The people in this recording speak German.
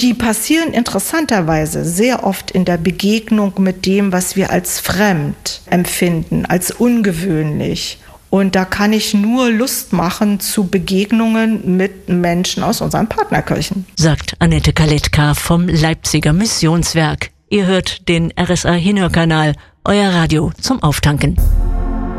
die passieren interessanterweise sehr oft in der Begegnung mit dem, was wir als fremd empfinden, als ungewöhnlich. Und da kann ich nur Lust machen zu Begegnungen mit Menschen aus unseren Partnerkirchen. Sagt Annette Kaletka vom Leipziger Missionswerk. Ihr hört den RSA Hinhörkanal, euer Radio zum Auftanken.